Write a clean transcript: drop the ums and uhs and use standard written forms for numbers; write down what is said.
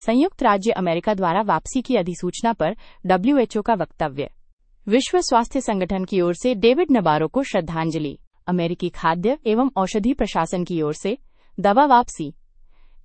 संयुक्त राज्य अमेरिका द्वारा वापसी की अधिसूचना पर WHO का वक्तव्य। विश्व स्वास्थ्य संगठन की ओर से डेविड नबारो को श्रद्धांजलि। अमेरिकी खाद्य एवं औषधि प्रशासन की ओर से दवा वापसी